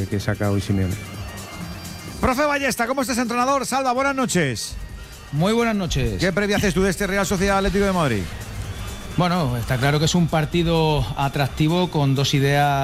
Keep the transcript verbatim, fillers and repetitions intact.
que, que saca hoy Simeone. Profe Ballesta, ¿cómo estás, entrenador? Salva, buenas noches. Muy buenas noches. ¿Qué previa haces tú de este Real Sociedad Atlético de Madrid? Bueno, está claro que es un partido atractivo con dos ideas